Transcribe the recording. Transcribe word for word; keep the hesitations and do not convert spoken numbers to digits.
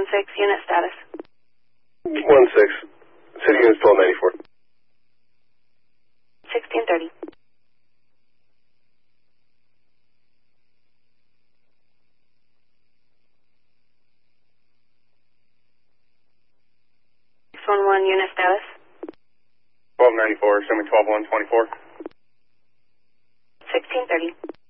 six, unit status. one six. City unit's twelve ninety-four. sixteen thirty. six one one, unit status. twelve ninety-four, send me twelve one twenty-four. sixteen thirty.